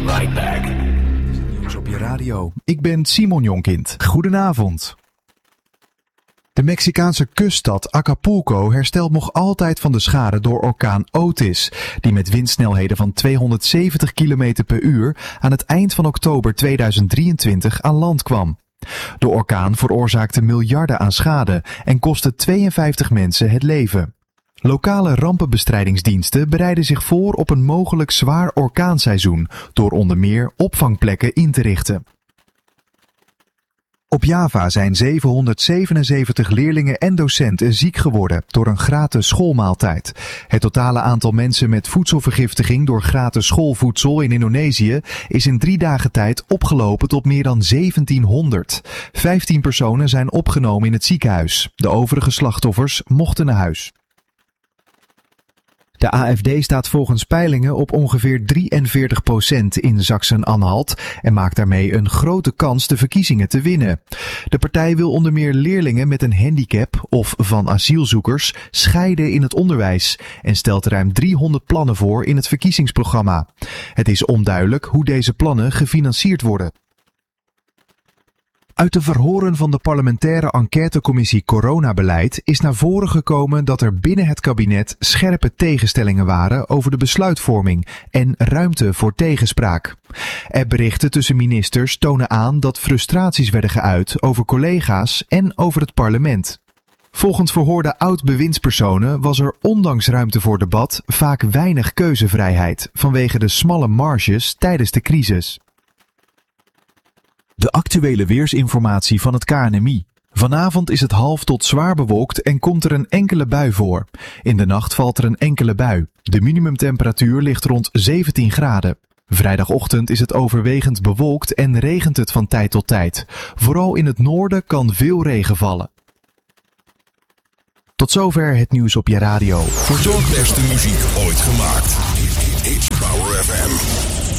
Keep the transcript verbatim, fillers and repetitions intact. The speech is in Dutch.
right back. Nieuws op je radio. Ik ben Simon Jonkind. Goedenavond. De Mexicaanse kuststad Acapulco herstelt nog altijd van de schade door orkaan Otis, die met windsnelheden van tweehonderdzeventig kilometer per uur aan het eind van oktober tweeduizend drieëntwintig aan land kwam. De orkaan veroorzaakte miljarden aan schade en kostte tweeënvijftig mensen het leven. Lokale rampenbestrijdingsdiensten bereiden zich voor op een mogelijk zwaar orkaanseizoen door onder meer opvangplekken in te richten. Op Java zijn zevenhonderdzevenenzeventig leerlingen en docenten ziek geworden door een gratis schoolmaaltijd. Het totale aantal mensen met voedselvergiftiging door gratis schoolvoedsel in Indonesië is in drie dagen tijd opgelopen tot meer dan zeventienhonderd. Vijftien personen zijn opgenomen in het ziekenhuis. De overige slachtoffers mochten naar huis. De A F D staat volgens peilingen op ongeveer drieënveertig procent in Sachsen-Anhalt en maakt daarmee een grote kans de verkiezingen te winnen. De partij wil onder meer leerlingen met een handicap of van asielzoekers scheiden in het onderwijs en stelt ruim driehonderd plannen voor in het verkiezingsprogramma. Het is onduidelijk hoe deze plannen gefinancierd worden. Uit de verhoren van de parlementaire enquêtecommissie Coronabeleid is naar voren gekomen dat er binnen het kabinet scherpe tegenstellingen waren over de besluitvorming en ruimte voor tegenspraak. Appberichten tussen ministers tonen aan dat frustraties werden geuit over collega's en over het parlement. Volgens verhoorde oud-bewindspersonen was er ondanks ruimte voor debat vaak weinig keuzevrijheid vanwege de smalle marges tijdens de crisis. De actuele weersinformatie van het K N M I. Vanavond is het half tot zwaar bewolkt en komt er een enkele bui voor. In de nacht valt er een enkele bui. De minimumtemperatuur ligt rond zeventien graden. Vrijdagochtend is het overwegend bewolkt en regent het van tijd tot tijd. Vooral in het noorden kan veel regen vallen. Tot zover het nieuws op je radio. Voor de beste muziek ooit gemaakt. H-Power F M.